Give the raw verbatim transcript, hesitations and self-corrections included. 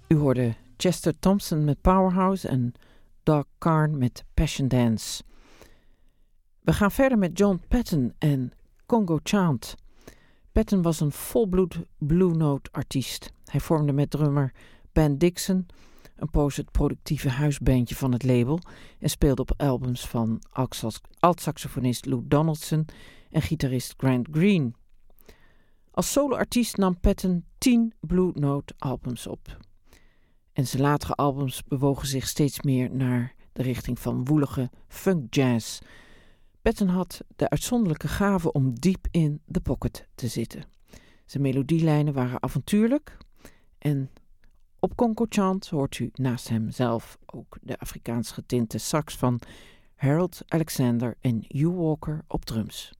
U hoorde Chester Thompson met Powerhouse en Doug Carn met Passion Dance. We gaan verder met John Patton en Congo Chant. Patton was een volbloed Blue Note artiest. Hij vormde met drummer Ben Dixon een poos het productieve huisbandje van het label en speelde op albums van alt-saxofonist Lou Donaldson en gitarist Grant Green. Als soloartiest nam Patton tien Blue Note albums op. En zijn latere albums bewogen zich steeds meer naar de richting van woelige funk jazz. Patton had de uitzonderlijke gave om diep in de pocket te zitten. Zijn melodielijnen waren avontuurlijk en op Congo Chant hoort u naast hem zelf ook de Afrikaans getinte sax van Harold Alexander en Hugh Walker op drums.